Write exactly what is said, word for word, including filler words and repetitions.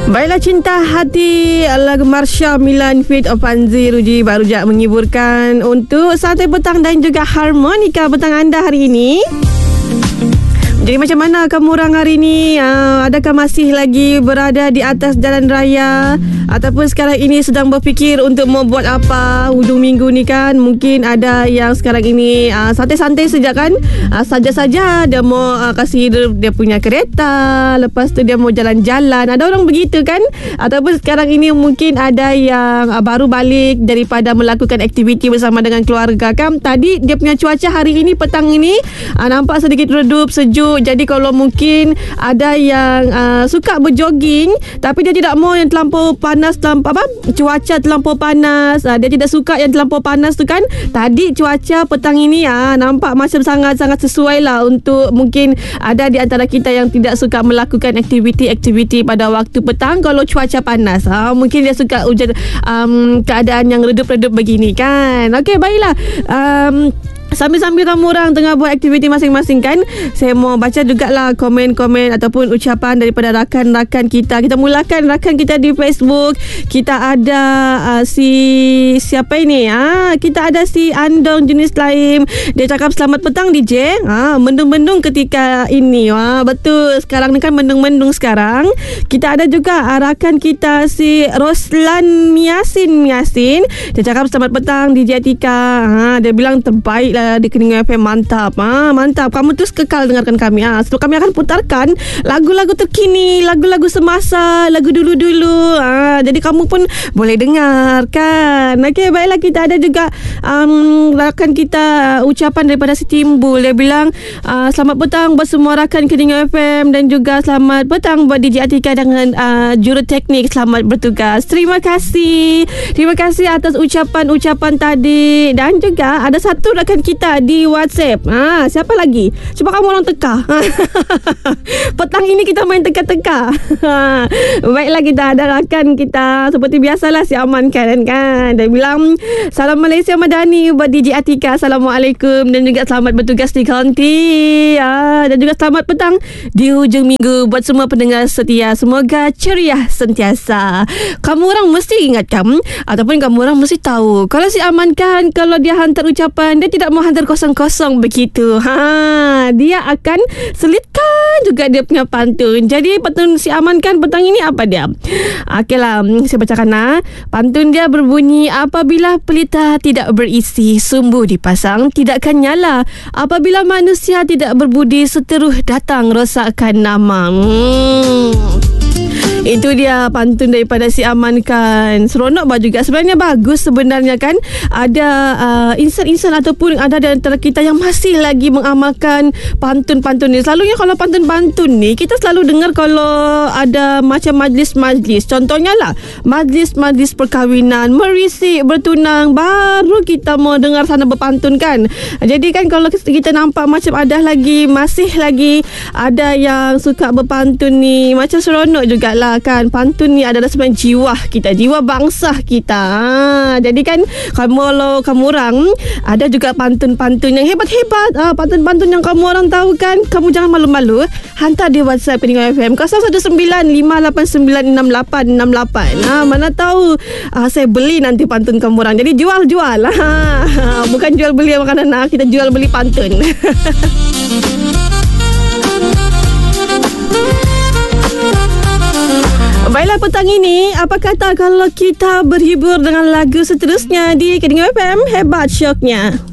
Baiklah, Cinta Hati lagu Marsha Milan Fit Opanzi Ruji Barujak menghiburkan untuk Santai Petang dan juga Harmonika petang anda hari ini. Jadi macam mana kamu orang hari ini? Uh, adakah masih lagi berada di atas jalan raya? Ataupun sekarang ini sedang berfikir untuk membuat apa hujung minggu ni kan? Mungkin ada yang sekarang ini uh, santai-santai saja kan? Uh, saja-saja dia mau uh, kasih dia, dia punya kereta. Lepas tu dia mau jalan-jalan. Ada orang begitu kan? Ataupun sekarang ini mungkin ada yang uh, baru balik daripada melakukan aktiviti bersama dengan keluarga kan? Tadi dia punya cuaca hari ini petang ini uh, nampak sedikit redup, sejuk. Jadi kalau mungkin ada yang uh, suka berjoging tapi dia tidak mau yang terlampau panas, terlampau apa? Cuaca terlampau panas. Uh, dia tidak suka yang terlampau panas tu kan. Tadi cuaca petang ini uh, nampak macam sangat-sangat sesuai lah untuk mungkin ada di antara kita yang tidak suka melakukan aktiviti-aktiviti pada waktu petang kalau cuaca panas. Uh, mungkin dia suka hujan, um, keadaan yang redup-redup begini kan. Okey, baiklah. Um, Sambil-sambil kamu orang tengah buat aktiviti masing-masing kan, saya mau baca jugalah komen-komen ataupun ucapan daripada rakan-rakan kita. Kita mulakan rakan kita di Facebook. Kita ada uh, si siapa ini? Ah, kita ada si Andong Jenis Laim. Dia cakap selamat petang D J. Ah, mendung-mendung ketika ini. Ah, betul. Sekarang ni kan mendung-mendung sekarang. Kita ada juga uh, rakan kita si Roslan Miasin Miasin. Dia cakap selamat petang D J Atika. Ah, dia bilang terbaik lah di Keningau F M. Mantap. Ah, mantap. Kamu terus kekal dengarkan kami. Ah, sebelum kami akan putarkan lagu-lagu terkini, lagu-lagu semasa, lagu dulu-dulu. Ah, jadi kamu pun boleh dengarkan. Okey, baiklah, kita ada juga um, rakan kita uh, ucapan daripada si Timbul. Dia bilang uh, selamat petang buat semua rakan Keningau F M dan juga selamat petang buat D J Atika dengan uh, juruteknik. Selamat bertugas. Terima kasih. Terima kasih atas ucapan-ucapan tadi. Dan juga ada satu rakan kita kita di WhatsApp. Ha, siapa lagi? Cuba kamu orang teka. Petang ini kita main teka-teka. Ha, baiklah, kita ada rakan kita seperti biasalah si Aman kan kan. Dia bilang salam Malaysia Madani buat D J Atika. Assalamualaikum dan juga selamat bertugas di kanti. Ha, dan juga selamat petang di hujung minggu buat semua pendengar setia. Semoga ceria sentiasa. Kamu orang mesti ingat kan ataupun kamu orang mesti tahu kalau si Aman kan kalau dia hantar ucapan dia tidak mau hantar kosong-kosong begitu. Ha, dia akan selitkan juga dia punya pantun. Jadi pantun si Aman kan petang ini apa dia? Okeylah, saya bacakan lah. Pantun dia berbunyi, apabila pelita tidak berisi, sumbu dipasang tidakkan nyala. Apabila manusia tidak berbudi, seteruh datang rosakkan nama. Hmm. Itu dia pantun daripada si Aman kan. Seronok bah juga. Sebenarnya bagus sebenarnya kan. Ada uh, insan-insan ataupun ada di antara kita yang masih lagi mengamalkan pantun-pantun ni. Selalunya kalau pantun-pantun ni kita selalu dengar kalau ada macam majlis-majlis. Contohnya lah majlis-majlis perkahwinan, merisik, bertunang, baru kita mau dengar sana berpantun kan. Jadi kan kalau kita nampak macam ada lagi, masih lagi ada yang suka berpantun ni, macam seronok jugalah kan. Pantun ni adalah sebenarnya jiwa kita, jiwa bangsa kita. Ha, jadi kan kalau kamu orang ada juga pantun-pantun yang hebat-hebat, ha, pantun-pantun yang kamu orang tahu kan, kamu jangan malu-malu, hantar di WhatsApp Keningau F M kosong satu sembilan lima lapan sembilan enam lapan enam lapan. Ha, mana tahu ha, saya beli nanti pantun kamu orang. Jadi jual-jual. Ha, bukan jual beli makanan, ha, kita jual beli pantun. Baiklah, petang ini apa kata kalau kita berhibur dengan lagu seterusnya di Keningau F M? Hebat syoknya.